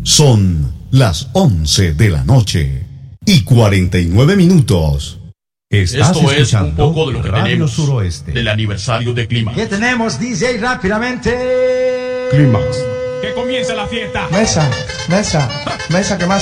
Son las 11 de la noche y 49 minutos. Estás Esto es un poco de lo que Radio tenemos Suroeste. del aniversario de Clímax. ¿Qué tenemos, DJ? Rápidamente. Clímax. Que comience la fiesta. Mesa, que más